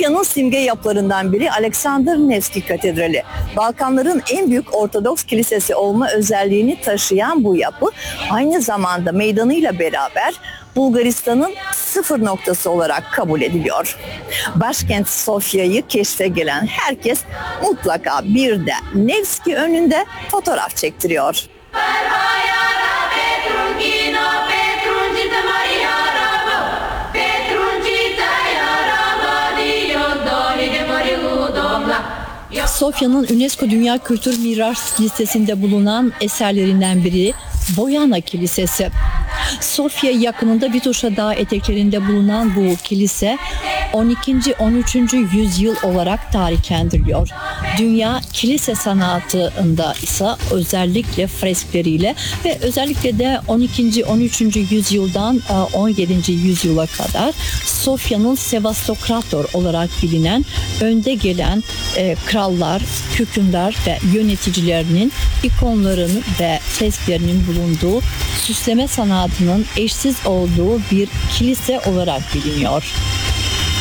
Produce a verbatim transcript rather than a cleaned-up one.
Sofya'nın simge yapılarından biri Alexander Nevski Katedrali. Balkanların en büyük Ortodoks kilisesi olma özelliğini taşıyan bu yapı aynı zamanda meydanıyla beraber Bulgaristan'ın sıfır noktası olarak kabul ediliyor. Başkent Sofya'yı keşfe gelen herkes mutlaka bir de Nevski önünde fotoğraf çektiriyor. Sofya'nın UNESCO Dünya Kültür Miras listesinde bulunan eserlerinden biri Boyana Kilisesi. Sofya yakınında Vituşa Dağı eteklerinde bulunan bu kilise on ikinci on üçüncü yüzyıl olarak tarihlendiriliyor. Dünya kilise sanatında ise özellikle freskleriyle ve özellikle de on ikinci on üçüncü yüzyıldan on yedinci yüzyıla kadar Sofya'nın Sevastokrator olarak bilinen önde gelen e, krallar, hükümdar ve yöneticilerinin ikonlarının ve fresklerinin bulunduğu süsleme sanatının eşsiz olduğu bir kilise olarak biliniyor.